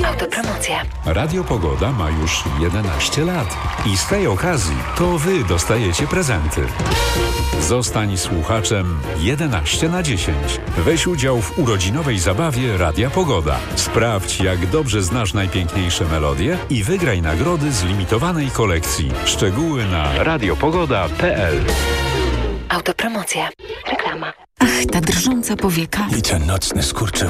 Autopromocja. Radio Pogoda ma już 11 lat i z tej okazji to Wy dostajecie prezenty. Zostań słuchaczem 11/10. Weź udział w urodzinowej zabawie Radia Pogoda. Sprawdź, jak dobrze znasz najpiękniejsze melodie i wygraj nagrody z limitowanej kolekcji. Szczegóły na radiopogoda.pl. Autopromocja. Reklama. Ach, ta drżąca powieka. I ten nocny skurcze